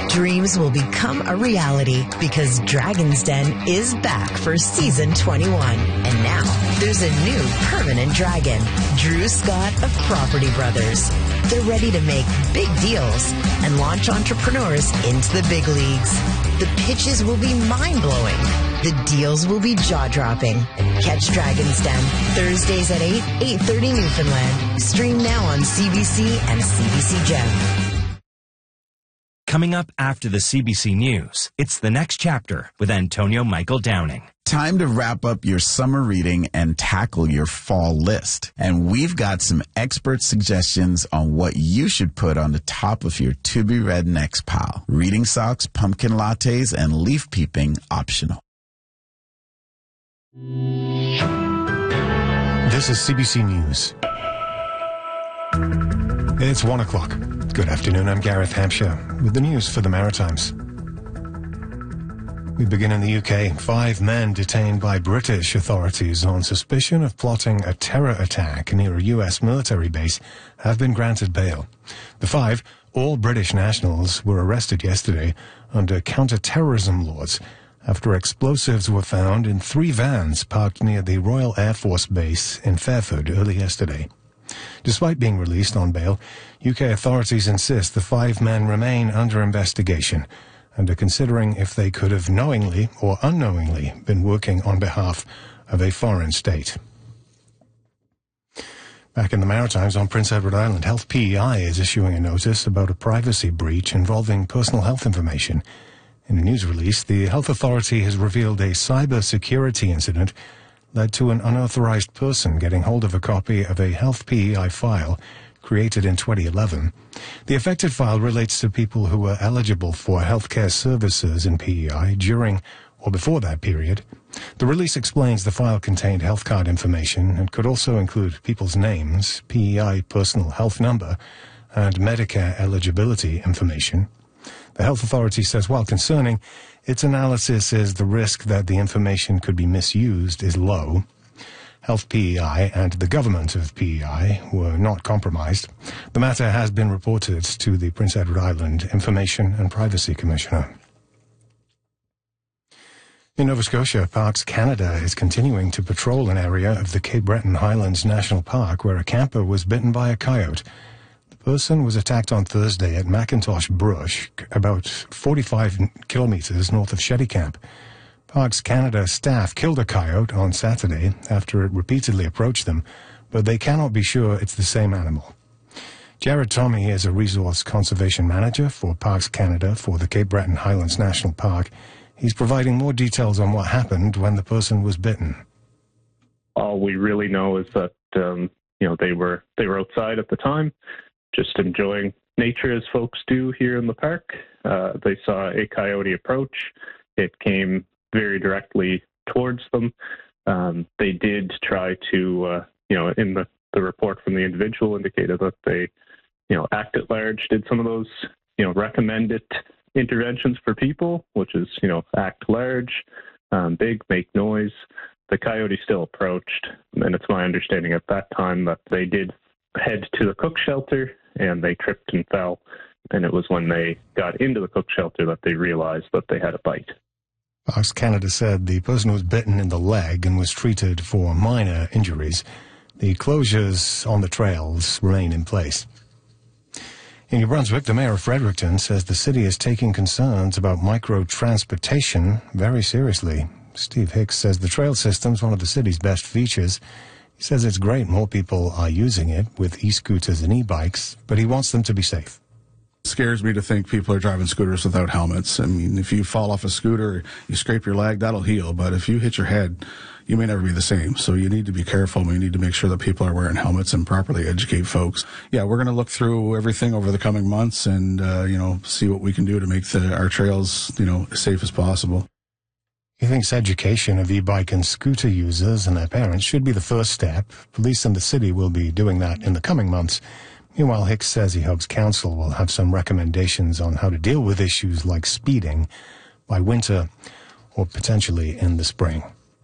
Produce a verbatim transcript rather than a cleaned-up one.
Dreams will become a reality because Dragon's Den is back for season twenty-one. And now there's a new permanent dragon, Drew Scott of Property Brothers. They're ready to make big deals and launch entrepreneurs into the big leagues. The pitches will be mind-blowing. The deals will be jaw-dropping. Catch Dragon's Den Thursdays at eight, eight thirty Newfoundland. Stream now on C B C and C B C Gem. Coming up after the C B C News, it's The Next Chapter with Antonio Michael Downing. Time to wrap up your summer reading and tackle your fall list. And we've got some expert suggestions on what you should put on the top of your to-be-read next pile. Reading socks, pumpkin lattes, and leaf peeping optional. This is C B C News. It's one o'clock. Good afternoon, I'm Gareth Hampshire with the news for the Maritimes. We begin in the U K. Five men detained by British authorities on suspicion of plotting a terror attack near a U S military base have been granted bail. The five, all British nationals, were arrested yesterday under counter-terrorism laws after explosives were found in three vans parked near the Royal Air Force Base in Fairford early yesterday. Despite being released on bail, U K authorities insist the five men remain under investigation and are considering if they could have knowingly or unknowingly been working on behalf of a foreign state. Back in the Maritimes on Prince Edward Island, Health P E I is issuing a notice about a privacy breach involving personal health information. In a news release, the health authority has revealed a cyber security incident led to an unauthorized person getting hold of a copy of a Health P E I file created in twenty eleven. The affected file relates to people who were eligible for healthcare services in P E I during or before that period. The release explains the file contained health card information and could also include people's names, P E I personal health number, and Medicare eligibility information. The health authority says, while concerning, its analysis is the risk that the information could be misused is low. Health P E I and the government of P E I were not compromised. The matter has been reported to the Prince Edward Island Information and Privacy Commissioner. In Nova Scotia, Parks Canada is continuing to patrol an area of the Cape Breton Highlands National Park where a camper was bitten by a coyote. The person was attacked on Thursday at Macintosh Brush, about forty-five kilometers north of Shetty Camp. Parks Canada staff killed a coyote on Saturday after it repeatedly approached them, but they cannot be sure it's the same animal. Jared Tommy is a resource conservation manager for Parks Canada for the Cape Breton Highlands National Park. He's providing more details on what happened when the person was bitten. All we really know is that um, you know they were they were outside at the time, just enjoying nature as folks do here in the park. Uh, they saw a coyote approach. It came very directly towards them. Um, they did try to, uh, you know, in the, the report from the individual indicated that they, you know, act at large, did some of those, you know, recommended interventions for people, which is, you know, act large, um, big, make noise. The coyote still approached, and it's my understanding at that time that they did head to the cook shelter and they tripped and fell. And it was when they got into the cook shelter that they realized that they had a bite. Parks Canada said the person was bitten in the leg and was treated for minor injuries. The closures on the trails remain in place. In New Brunswick, the mayor of Fredericton says the city is taking concerns about micro-transportation very seriously. Steve Hicks says the trail system is one of the city's best features. He says it's great more people are using it with e-scooters and e-bikes, but he wants them to be safe. It scares me to think people are driving scooters without helmets. I mean, if you fall off a scooter, you scrape your leg, that'll heal. But if you hit your head, you may never be the same. So you need to be careful. We need to make sure that people are wearing helmets and properly educate folks. Yeah, we're going to look through everything over the coming months and, uh, you know, see what we can do to make the, our trails, you know, as safe as possible. He thinks education of e-bike and scooter users and their parents should be the first step. Police and the city will be doing that in the coming months. Meanwhile, Hicks says he hopes council will have some recommendations on how to deal with issues like speeding by winter or potentially in the spring.